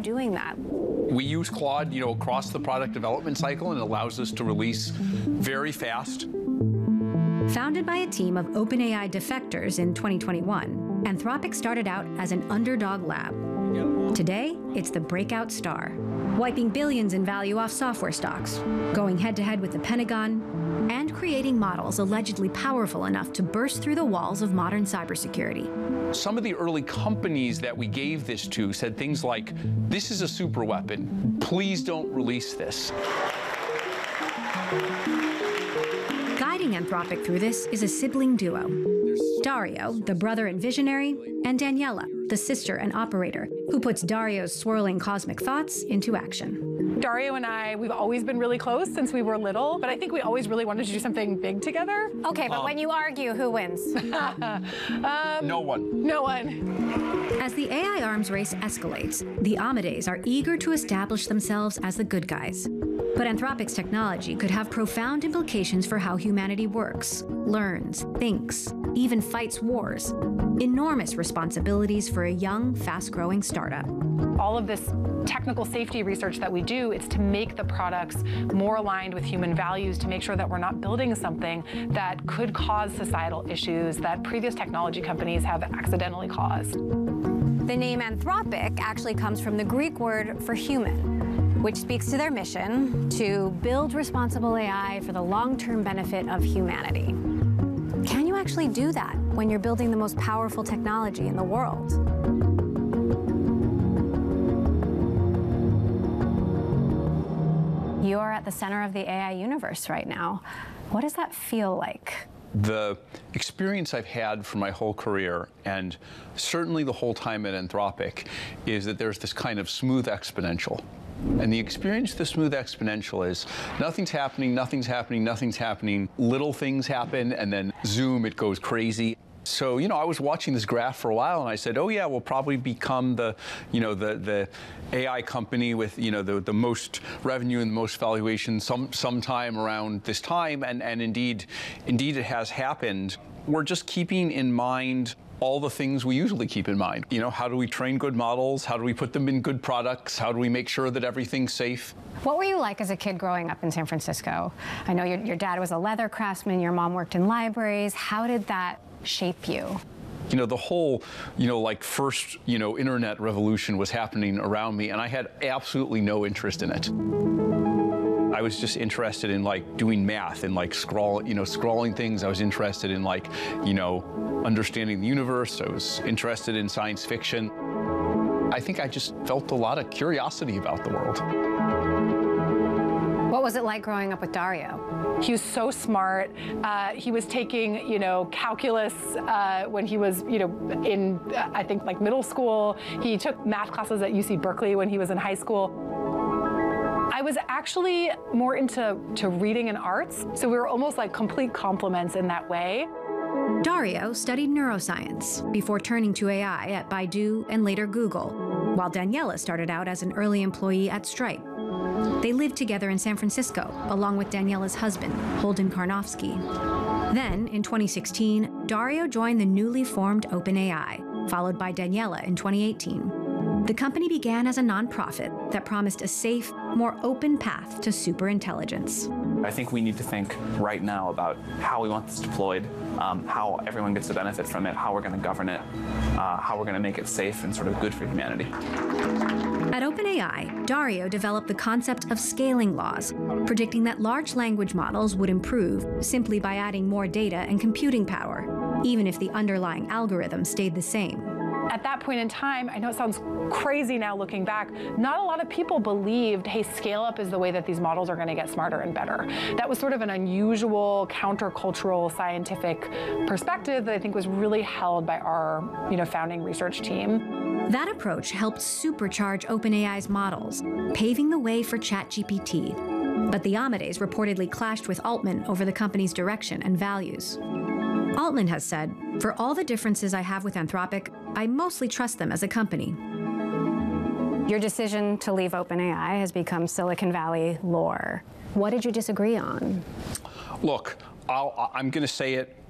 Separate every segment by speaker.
Speaker 1: doing that?
Speaker 2: We use Claude, across the product development cycle, and it allows us to release very fast.
Speaker 1: Founded by a team of OpenAI defectors in 2021, Anthropic started out as an underdog lab. Today, it's the breakout star, wiping billions in value off software stocks, going head-to-head with the Pentagon, and creating models allegedly powerful enough to burst through the walls of modern cybersecurity.
Speaker 2: Some of the early companies that we gave this to said things like, "This is a super weapon. Please don't release this."
Speaker 1: Guiding Anthropic through this is a sibling duo. Dario, the brother and visionary, and Daniela, the sister and operator, who puts Dario's swirling cosmic thoughts into action.
Speaker 3: Dario and I, we've always been really close since we were little, but I think we always really wanted to do something big together.
Speaker 1: Okay, but when you argue, who wins?
Speaker 2: No one.
Speaker 3: No one.
Speaker 1: As the AI arms race escalates, the Amadeus are eager to establish themselves as the good guys. But Anthropic's technology could have profound implications for how humanity works, learns, thinks, even fights wars. Enormous responsibilities for a young, fast-growing startup.
Speaker 3: All of this technical safety research that we do, it's to make the products more aligned with human values, to make sure that we're not building something that could cause societal issues that previous technology companies have accidentally caused.
Speaker 1: The name Anthropic actually comes from the Greek word for human, which speaks to their mission to build responsible AI for the long-term benefit of humanity. Can you actually do that when you're building the most powerful technology in the world? You're at the center of the AI universe right now. What does that feel like?
Speaker 2: The experience I've had for my whole career, and certainly the whole time at Anthropic, is that there's this kind of smooth exponential. And the experience of the smooth exponential is nothing's happening, nothing's happening, nothing's happening. Little things happen, and then zoom, it goes crazy. So, I was watching this graph for a while, and I said, oh yeah, we'll probably become the AI company with, the most revenue and the most valuation sometime around this time, and indeed it has happened. We're just keeping in mind all the things we usually keep in mind. How do we train good models? How do we put them in good products? How do we make sure that everything's safe?
Speaker 1: What were you like as a kid growing up in San Francisco? I know your dad was a leather craftsman, your mom worked in libraries. How did that shape you?
Speaker 2: The whole, first, internet revolution was happening around me, and I had absolutely no interest in it. I was just interested in doing math and scrolling things. I was interested in understanding the universe. I was interested in science fiction. I think I just felt a lot of curiosity about the world.
Speaker 1: What was it like growing up with Dario?
Speaker 3: He was so smart. He was taking, calculus when he was, in, I think, middle school. He took math classes at UC Berkeley when he was in high school. I was actually more into reading and arts, so we were almost like complete complements in that way.
Speaker 1: Dario studied neuroscience before turning to AI at Baidu and later Google, while Daniela started out as an early employee at Stripe. They lived together in San Francisco, along with Daniela's husband, Holden Karnofsky. Then, in 2016, Dario joined the newly formed OpenAI, followed by Daniela in 2018. The company began as a nonprofit that promised a safe, more open path to superintelligence.
Speaker 4: I think we need to think right now about how we want this deployed, how everyone gets to benefit from it, how we're going to govern it, how we're going to make it safe and sort of good for humanity.
Speaker 1: At OpenAI, Dario developed the concept of scaling laws, predicting that large language models would improve simply by adding more data and computing power, even if the underlying algorithm stayed the same.
Speaker 3: At that point in time, I know it sounds crazy now looking back, not a lot of people believed, hey, scale up is the way that these models are going to get smarter and better. That was sort of an unusual, countercultural, scientific perspective that I think was really held by our founding research team.
Speaker 1: That approach helped supercharge OpenAI's models, paving the way for ChatGPT. But the Amadeus reportedly clashed with Altman over the company's direction and values. Altman has said, "For all the differences I have with Anthropic, I mostly trust them as a company." Your decision to leave OpenAI has become Silicon Valley lore. What did you disagree on?
Speaker 2: Look, I'm going to say it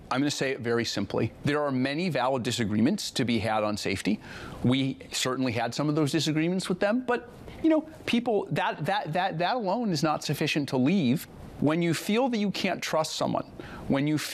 Speaker 2: I'm going to say it very simply. There are many valid disagreements to be had on safety. We certainly had some of those disagreements with them, but people, that alone is not sufficient to leave. When you feel that you can't trust someone, when you